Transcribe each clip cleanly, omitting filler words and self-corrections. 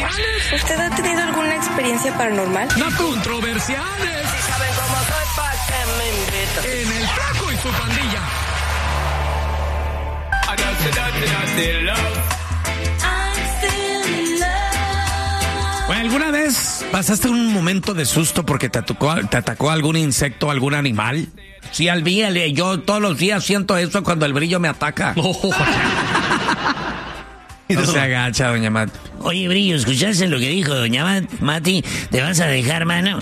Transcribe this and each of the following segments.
controversiales. ¿Usted ha tenido alguna experiencia paranormal? No controversiales. Si saben cómo soy, ¿pa' qué me invitan? En el Flaco y su pandilla. Bueno, ¿alguna vez pasaste un momento de susto porque te atacó algún insecto, algún animal? Sí, yo todos los días siento eso cuando el brillo me ataca. No se agacha, doña Mati. Oye, Brillo, ¿escuchaste lo que dijo doña Mati? ¿Te vas a dejar, mano?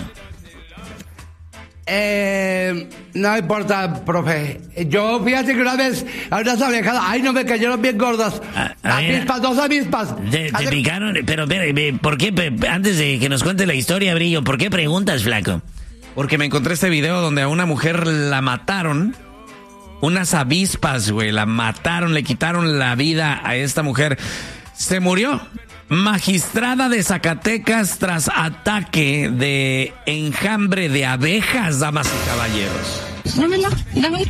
No importa, profe. Yo, fíjate que una vez a unas abejas, no me cayeron bien gordas. Avispas, 2 avispas. ¿Te picaron? Pero, ¿por qué? Antes de que nos cuente la historia, Brillo, ¿por qué preguntas, flaco? Porque me encontré este video donde a una mujer la mataron. Unas avispas, güey, la mataron, le quitaron la vida a esta mujer. Se murió. Magistrada de Zacatecas tras ataque de enjambre de abejas, damas y caballeros. Dame.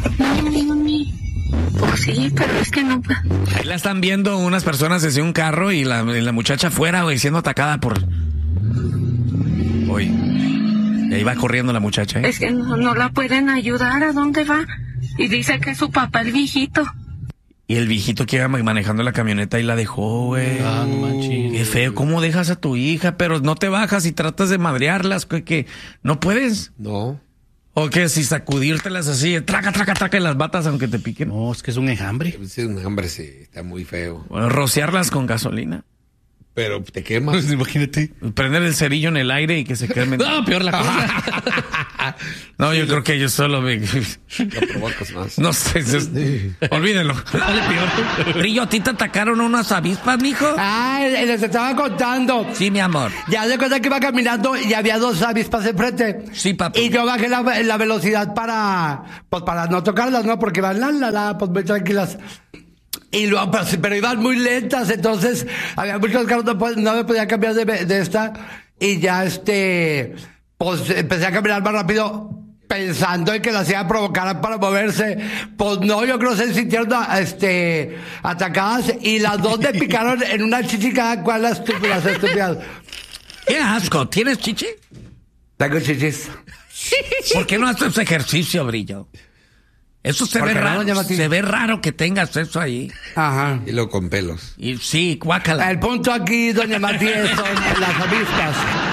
Pues sí, pero es que no. Ahí la están viendo unas personas desde un carro y la muchacha fuera, güey, siendo atacada por... Uy, y ahí va corriendo la muchacha, ¿eh? Es que no la pueden ayudar. ¿A dónde va? Y dice que es su papá, el viejito. Y el viejito que iba manejando la camioneta y la dejó, güey. No manches. Qué feo, ¿cómo dejas a tu hija? Pero no te bajas y tratas de madrearlas, que no puedes. No. O que si sacudírtelas así, traca, y las batas aunque te piquen. No, es que es un enjambre. Es un enjambre, sí, está muy feo. Bueno, rociarlas con gasolina. Pero te quemas. Pues imagínate. Prender el cerillo en el aire y que se quemen. No, peor la cosa. No, yo creo que yo solo me... Lo provocas más. No sé, olvídenlo. Dale, peor. Brillo, ¿a ti te atacaron unas avispas, mijo? Les estaba contando. Sí, mi amor. Ya de cuenta que iba caminando y había 2 avispas enfrente. Sí, papi. Y yo bajé la velocidad para no tocarlas, ¿no? Porque van pues muy tranquilas. Y luego, pero iban muy lentas, entonces había muchos carros, no me podía cambiar de esta. Y ya pues empecé a caminar más rápido pensando en que las iba a provocar para moverse. Pues no, yo creo que se sintieron atacadas y las 2 me picaron en una chichi cada cual, las estúpidas. ¡Qué asco! ¿Tienes chichi? Tengo chichis. ¿Por qué no haces ejercicio, Brillo? Eso se ve raro. Se ve raro que tengas eso ahí. Ajá. Y lo con pelos. Y sí, guácala. El punto aquí, doña Matías, son las avispas.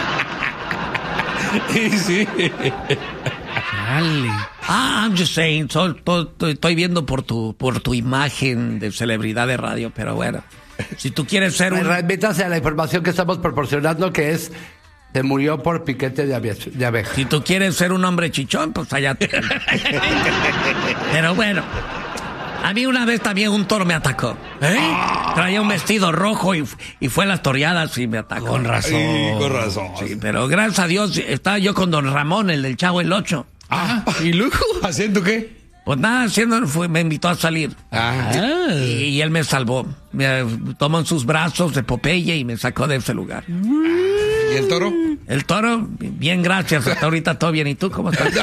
Sí. Dale. I'm just saying. Estoy viendo por tu imagen de celebridad de radio, pero bueno. Si tú quieres ser Remítase a la información que estamos proporcionando, que es... Se murió por piquete de abeja. Si tú quieres ser un hombre chichón, pues allá te... Pero bueno, a mí una vez también un toro me atacó. Traía un vestido rojo y fue a las toreadas y me atacó. Con razón. Ay, con razón. Sí, pero gracias a Dios estaba yo con don Ramón, el del Chavo el 8. ¿Y luego? ¿Haciendo qué? Pues nada, me invitó a salir. Y él me salvó. Me tomó en sus brazos de Popeye y me sacó de ese lugar. ¿Y el toro? El toro, bien, gracias. Hasta ahorita todo bien. ¿Y tú cómo estás?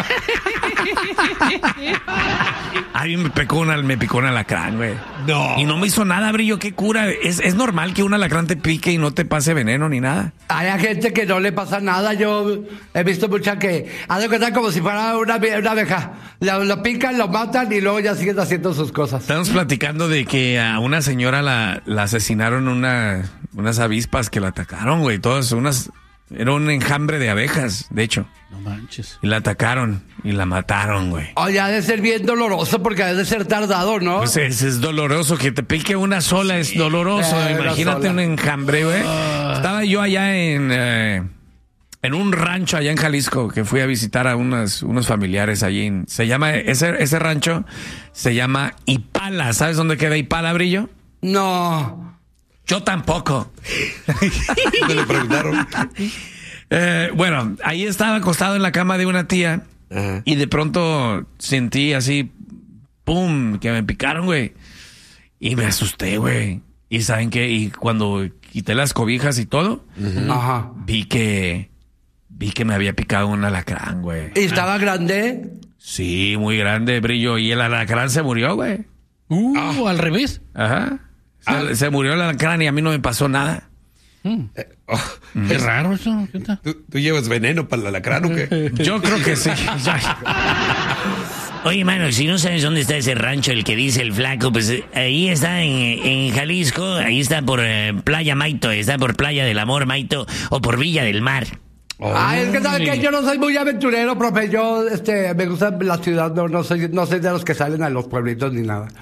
A mí me picó un alacrán, güey. No. Y no me hizo nada, Brillo. ¿Qué cura? ¿Es normal que un alacrán te pique y no te pase veneno ni nada? Hay gente que no le pasa nada. Yo he visto mucha que hace cuenta como si fuera una abeja. Lo pican, lo matan y luego ya siguen haciendo sus cosas. Estamos platicando de que a una señora la asesinaron unas avispas que la atacaron, güey. Era un enjambre de abejas, de hecho. No manches. Y la atacaron y la mataron, güey. Oye, ha de ser bien doloroso porque ha de ser tardado, ¿no? Pues es doloroso, que te pique una sola es doloroso. Imagínate un enjambre, güey. Estaba yo allá en un rancho allá en Jalisco, que fui a visitar a unos familiares allí. Ese rancho se llama Ipala. ¿Sabes dónde queda Ipala, Brillo? No. Yo tampoco. Me lo preguntaron. Bueno, ahí estaba acostado en la cama de una tía. Ajá. Y de pronto sentí así, pum, que me picaron, güey. Y me asusté, güey. ¿Y saben qué? Y cuando quité las cobijas y todo, Ajá. vi que me había picado un alacrán, güey. ¿Y estaba grande? Sí, muy grande, Brillo. Y el alacrán se murió, güey. Al revés. Ajá. Se murió el alacrán y a mí no me pasó nada. Qué raro eso. ¿Qué tal? ¿Tú llevas veneno para el alacrán o qué? Yo creo que sí. Oye, mano, si no sabes dónde está ese rancho, el que dice el flaco, pues ahí está en Jalisco, ahí está por Playa Maito, está por Playa del Amor Maito o por Villa del Mar. Es que sabes que yo no soy muy aventurero, profe. Yo me gusta la ciudad, no soy de los que salen a los pueblitos ni nada.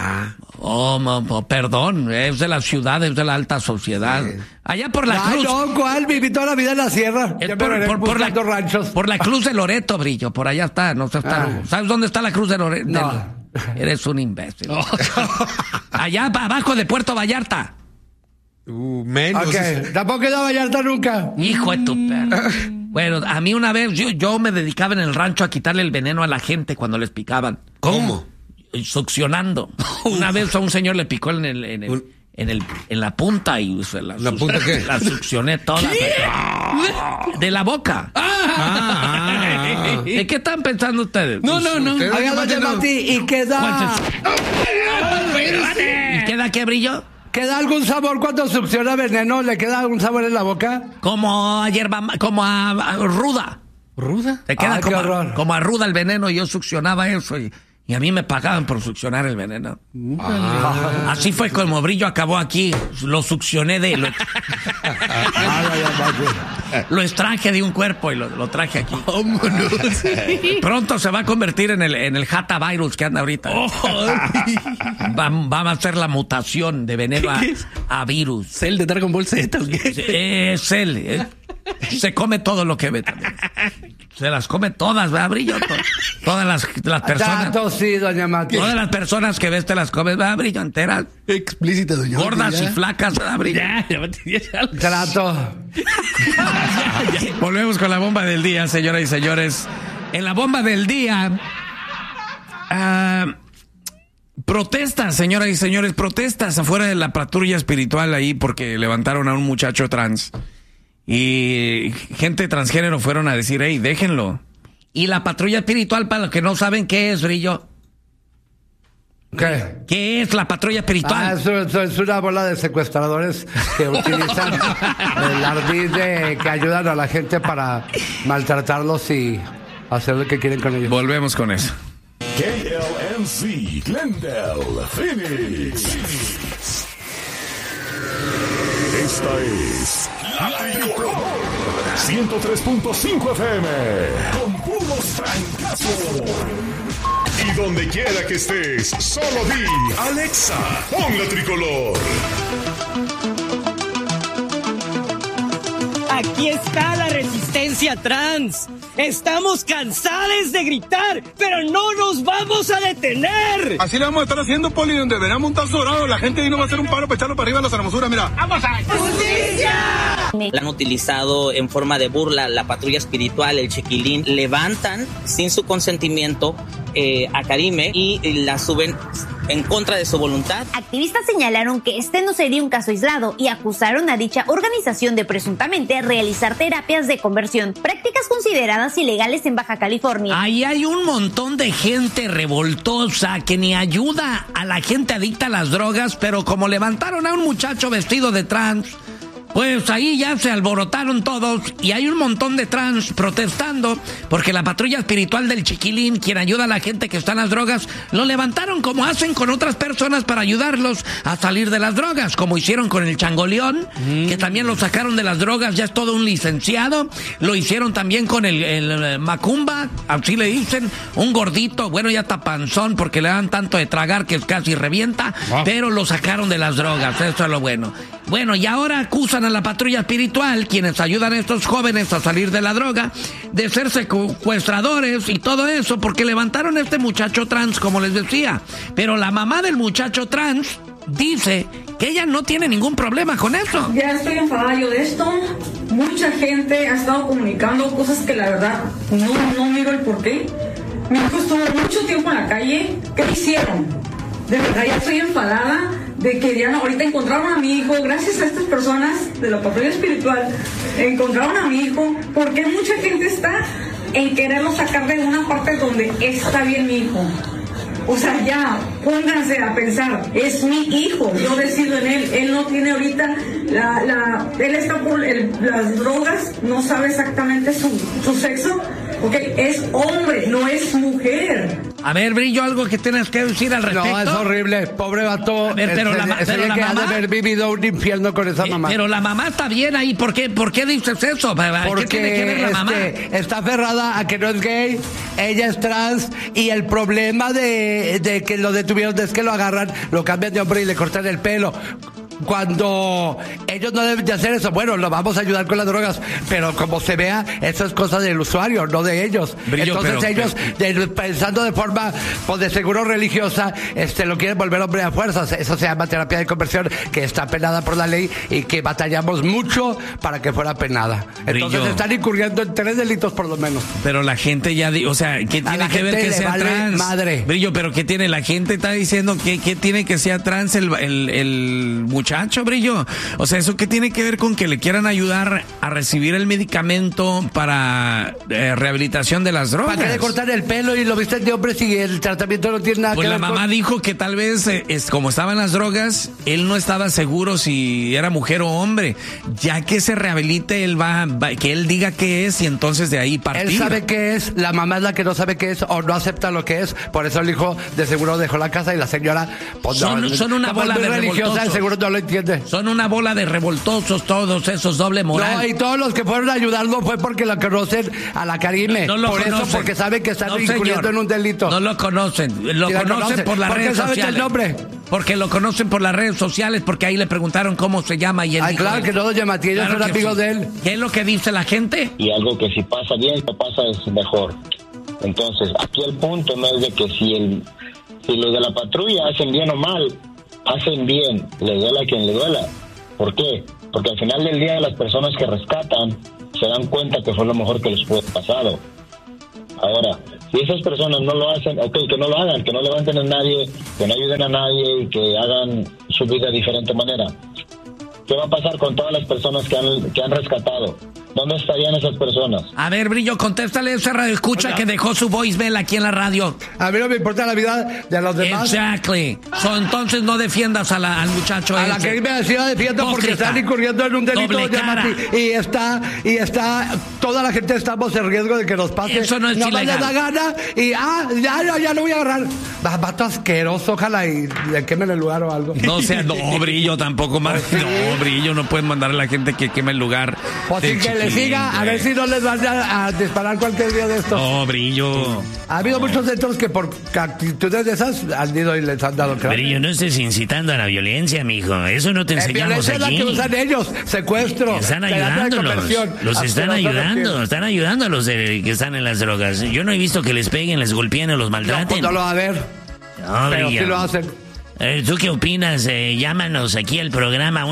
Perdón, es de la ciudad, es de la alta sociedad. Sí. Allá por la Cruz. No, ¿cuál? Viví toda la vida en la sierra. Por la Cruz de Loreto, Brillo, por allá está, no sé, ¿sabes dónde está la Cruz de Loreto? No. Eres un imbécil. Allá abajo de Puerto Vallarta. Menos. Okay. Tampoco he ido a Vallarta nunca. Hijo de tu perro. Bueno, a mí una vez, yo me dedicaba en el rancho a quitarle el veneno a la gente cuando les picaban. ¿Cómo? Succionando. Una vez a un señor le picó en la punta y ¿La punta qué? La succioné toda. De la boca. ¿De qué están pensando ustedes? No. ¿Y queda? ¿Y queda qué, Brillo? ¿Queda algún sabor cuando succiona veneno? ¿Le queda algún sabor en la boca? Como a ruda. ¿Ruda? Te queda horror. como a ruda el veneno. Yo succionaba eso y a mí me pagaban por succionar el veneno. Así fue como Brillo acabó aquí. Lo succioné lo extraje de un cuerpo y lo traje aquí. Pronto se va a convertir en el Hata virus que anda ahorita. Va a hacer la mutación de veneno a virus. ¿Cell de Dragon Ball Z o qué? Es Cell. Se come todo lo que ve también. Se las come todas, ¿verdad, Brillo? Todas las personas. Tanto sí, doña Mati. Todas las personas que ves te las comes, ¿verdad, Brillo? Enteras. Explícita, doña Mati. Gordas y flacas, ¿verdad, Brillo? Trato. Volvemos con la bomba del día, señoras y señores. En la bomba del día, protestas, señoras y señores, protestas afuera de la patrulla espiritual ahí porque levantaron a un muchacho trans. Y gente transgénero fueron a decir, hey, déjenlo. Y la patrulla espiritual, para los que no saben qué es, Brillo. ¿Qué? ¿Qué es la patrulla espiritual? Eso es una bola de secuestradores que utilizan el ardid que ayudan a la gente para maltratarlos y hacer lo que quieren con ellos. Volvemos con eso. KLNC, Glendale, Phoenix. Esta es la Tricol 103.5 FM con puros francazos. Y donde quiera que estés, solo di Alexa, pon la Tricolor. Aquí está la resistencia trans. Estamos cansados de gritar, pero no nos vamos a detener. Así le vamos a estar haciendo, Poli, donde veremos un tazo dorado. La gente ahí no va a hacer un paro para echarlo para arriba a las hermosuras, mira. ¡Vamos a justicia! La han utilizado en forma de burla la patrulla espiritual, el chiquilín. Levantan sin su consentimiento a Karime y la suben en contra de su voluntad. Activistas señalaron que este no sería un caso aislado y acusaron a dicha organización de presuntamente realizar terapias de conversión, prácticas consideradas ilegales en Baja California. Ahí hay un montón de gente revoltosa que ni ayuda a la gente adicta a las drogas, pero como levantaron a un muchacho vestido de trans, pues ahí ya se alborotaron todos y hay un montón de trans protestando porque la patrulla espiritual del chiquilín, quien ayuda a la gente que está en las drogas, lo levantaron como hacen con otras personas para ayudarlos a salir de las drogas, como hicieron con el Changoleón, que también lo sacaron de las drogas, ya es todo un licenciado. Lo hicieron también con el Macumba, así le dicen, un gordito, bueno, ya está panzón porque le dan tanto de tragar que casi revienta, pero lo sacaron de las drogas, eso es lo bueno. Bueno, y ahora acusan a la patrulla espiritual, quienes ayudan a estos jóvenes a salir de la droga, de ser secuestradores y todo eso, porque levantaron a este muchacho trans, como les decía. Pero la mamá del muchacho trans dice que ella no tiene ningún problema con eso. Ya estoy enfadada yo de esto. Mucha gente ha estado comunicando cosas que la verdad no miro el porqué. Mi hijo estuvo mucho tiempo en la calle. ¿Qué hicieron? De verdad ya estoy enfadada de que ya ahorita encontraron a mi hijo, gracias a estas personas de la patrulla espiritual, encontraron a mi hijo, porque mucha gente está en quererlo sacar de una parte donde está bien mi hijo. O sea, ya, pónganse a pensar, es mi hijo, yo decido en él no tiene ahorita él está por las drogas, no sabe exactamente su sexo, ok, es hombre, no es mujer. A ver, Brillo, algo que tienes que decir al respecto. No, es horrible, pobre vato. A ver, pero la que ha de mamá haber vivido un infierno con esa mamá. Pero la mamá está bien ahí, ¿por qué dices eso? Porque ¿qué tiene que ver la mamá? Está aferrada a que no es gay, ella es trans, y el problema de que lo detuvieron es que lo agarran, lo cambian de hombre y le cortan el pelo. Cuando ellos no deben de hacer eso, bueno, lo vamos a ayudar con las drogas, pero como se vea, eso es cosa del usuario, no de ellos. Brillo, entonces pensando de forma, pues de seguro religiosa, lo quieren volver hombre a fuerzas. Eso se llama terapia de conversión, que está penada por la ley y que batallamos mucho para que fuera penada. Entonces Brillo, están incurriendo en 3 delitos por lo menos. Pero la gente ya, o sea, ¿qué tiene que ver que sea vale trans? Madre. Brillo, pero ¿qué tiene? La gente está diciendo que tiene que sea trans el muchacho, Brillo. O sea, ¿eso qué tiene que ver con que le quieran ayudar a recibir el medicamento para rehabilitación de las drogas? ¿Para qué le cortar el pelo y lo visten de hombre si el tratamiento no tiene nada que ver? Pues la mamá dijo que tal vez, como estaban las drogas, él no estaba seguro si era mujer o hombre. Ya que se rehabilite, él va que él diga qué es y entonces de ahí partir. Él sabe qué es, la mamá es la que no sabe qué es o no acepta lo que es, por eso el hijo de seguro dejó la casa y la señora pues, son una bola de revoltosos. Seguro no lo entiende. Son una bola de revoltosos todos esos, doble moral. No, y todos los que fueron a ayudarlo fue porque la conocen a la Karime. No lo por conocen. Eso, porque saben que están incurriendo en un delito. No lo conocen. Lo conocen por las redes sociales. ¿Por qué saben el nombre? Porque lo conocen por las redes sociales, porque ahí le preguntaron cómo se llama y él dijo, claro que no lo llama, ellos son amigos de él. ¿Qué es lo que dice la gente? Y algo que si pasa bien, si pasa es mejor. Entonces, aquí el punto no es de que si los de la patrulla hacen bien o mal, hacen bien, le duela a quien le duela. ¿Por qué? Porque al final del día las personas que rescatan se dan cuenta que fue lo mejor que les pudo haber pasado. Ahora, si esas personas no lo hacen, ok, que no lo hagan, que no levanten a nadie, que no ayuden a nadie y que hagan su vida de diferente manera. ¿Qué va a pasar con todas las personas que han rescatado? ¿Dónde estarían esas personas? A ver, Brillo, contéstale a ese radioescucha que dejó su voicemail aquí en la radio. A mí no me importa la vida de los demás. Exactly. Entonces no defiendas al muchacho. A la que me decía defiendo porque están incurriendo en un delito. Y está, toda la gente estamos en riesgo de que nos pase. Eso no es ilegal. No me da gana y ya lo voy a agarrar. Vato asqueroso, ojalá y le quemen el lugar o algo. No, Brillo tampoco más. No, Brillo, no pueden mandar a la gente que queme el lugar. Pues sin que le siga, a ver si no les van a disparar cualquier día de estos. No, Brillo. Ha habido muchos centros que por actitudes de esas han ido y les han dado cráneo. Brillo, no estés incitando a la violencia, mijo. Eso no te enseñamos aquí. Es la que usan ellos, secuestro. Están ayudándolos. Los están ayudando. Están ayudando a los que están en las drogas. Yo no he visto que les peguen, les golpeen o los maltraten. No lo va a ver. No, pero Brillo. sí lo hacen. ¿Tú qué opinas? Llámanos aquí al programa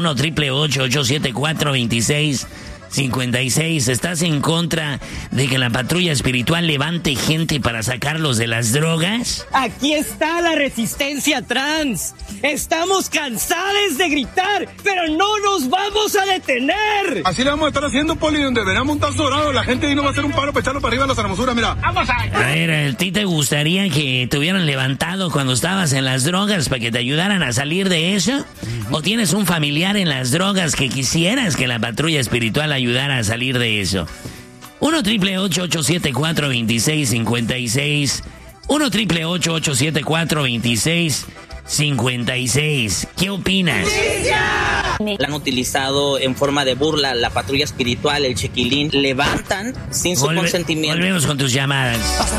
1-888-874-2656. ¿Estás en contra de que la patrulla espiritual levante gente para sacarlos de las drogas? Aquí está la resistencia trans. Estamos cansados de gritar, pero no nos vamos a detener. Así le vamos a estar haciendo, Poli, donde veremos un tazo dorado. La gente ahí no va a hacer un paro para echarlo para arriba a las hermosuras, mira. ¡Vamos a ver, ¿a ti te gustaría que te hubieran levantado cuando estabas en las drogas para que te ayudaran a salir de eso? ¿O tienes un familiar en las drogas que quisieras que la patrulla espiritual ayudara a salir de eso? 1-888-874-2656. 1-888-874-2656. ¿Qué opinas? La han utilizado en forma de burla la patrulla espiritual, el chiquilín. Levantan sin su consentimiento. Volvemos con tus llamadas.